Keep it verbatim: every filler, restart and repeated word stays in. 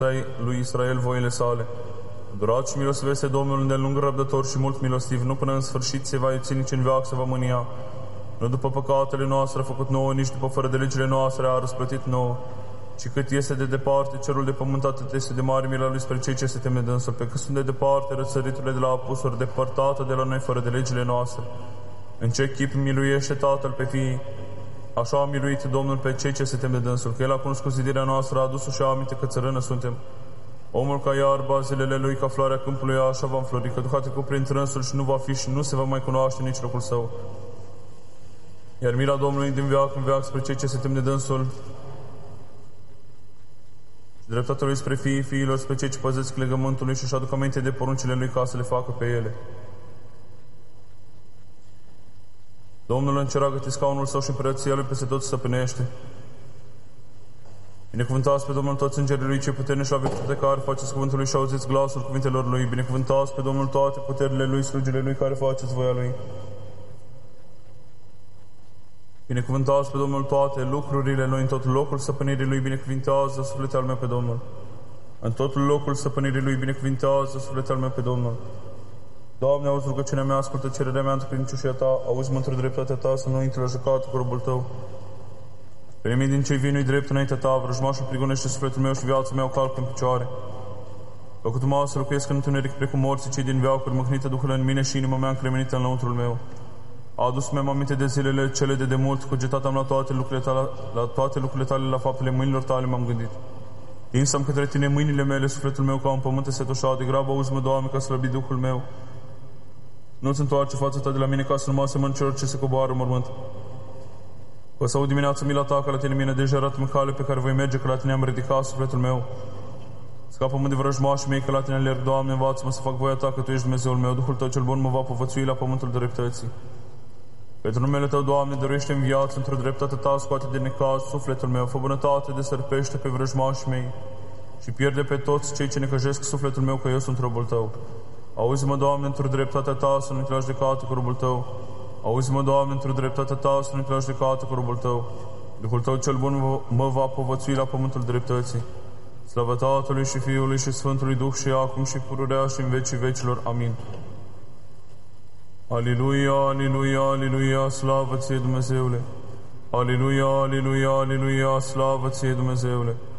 lui Israel voile sale. Durat și milos veste Domnul îndelung răbdător și mult milostiv, nu până în sfârșit se va iuți, nici în veac se va mânia. Nu după păcatele noastre a făcut nouă, nici după fără de legile noastre a răsplătit nouă, ci cât este de departe cerul de pământ, atât este de mare mila lui spre cei ce se teme dânsul, pe cât sunt de departe răsăriturile de la apusuri, depărtate de la noi fără de legile noastre. În ce chip miluiește Tatăl pe fii, așa a miluit Domnul pe cei ce se tem de dânsul, că El a cunoscut zidirea noastră, a adus-o și a aminte că țărână suntem. Omul ca iarba, zilele lui ca floarea câmpului, așa va înflori, că Duh a trecut prin trânsul și nu va fi și nu se va mai cunoaște nici locul său. Iar mila Domnului din veac în veac spre cei ce se tem de dânsul, și dreptatea lui spre fiii fiilor, spre cei ce păzesc legământul lui și își aduc aminte de poruncile lui ca să le facă pe ele. Domnul înceragă-te scaunul său și împărăția lui peste tot stăpânește. Binecuvântați pe Domnul toți îngerii lui cei puternici la virtute care faceți cuvântul lui și auziți glasul cuvintelor lui. Binecuvântați pe Domnul toate puterile lui, slugile lui care faceți voia lui. Binecuvântați pe Domnul toate lucrurile lui, în tot locul stăpânirii lui. Binecuvântează sufletul al meu pe Domnul. În tot locul stăpânirii lui. Binecuvântează sufletul al meu pe Domnul. Doamne, auzi rugăciunea mea, ascultă cererea mea, întâlninciușia Ta, auzi mântul dreptatea Ta, să nu intri la jăcată cu robul Tău. Pe nimic din cei vii nu-i drept înaintea Ta, vrăjmașul prigonește sufletul meu și viața mea o calcă în picioare. Făcut mă să locuiesc în întuneric precum morții cei din veacuri, mâhnită Duhul în mine și inima mea încremenită în lăuntrul meu. A adus mi-am aminte de zilele cele de demult, cugetat am la toate lucrurile Tale, la toate lucrurile Tale, la faptele mâinilor Tale m-am gândit. Tinsam către Tine mâinile mele, sufletul meu ca un pământ setoșat, de grabă auzi-mă, Doamne, ca slăbi Duhul meu. Nu-ți întoarce fața Ta de la mine ca să nu mă asemăn celor ce se coboară în mormânt. Că să aud dimineața mila Ta, că la Tine mine deja arată-mi cale pe care voi merge, că la Tine am ridicat sufletul meu. Scapă-mă de vrăjmașii mei, că la Tine alerg, Doamne, învață-mă să fac voia Ta, că Tu ești Dumnezeul meu. Duhul Tău cel bun mă va povățui la pământul dreptății. Pentru numele Tău, Doamne, dăruiește în viață, într-o dreptate Ta, scoate de necaz sufletul meu, fă bunătate, desărpește pe vrăjmașii mei și pierde pe toți cei ce necăjesc sufletul meu, că eu sunt robul Tău. Auzi-mă, Doamne, într-o dreptatea Ta, să nu-i tragi de cată cu robul Tău. Auzi-mă, Doamne, într-o dreptatea Ta, să nu-i tragi de cată cu robul Tău. Duhul Tău cel bun mă va povățui la pământul dreptății. Slavă Tatălui și Fiului și Sfântului Duh și acum și pururea și în vecii vecilor. Amin. Aliluia, aliluia, aliluia, slavă Ție, Dumnezeule! Aliluia, aliluia, aliluia, slavă Ție, Dumnezeule!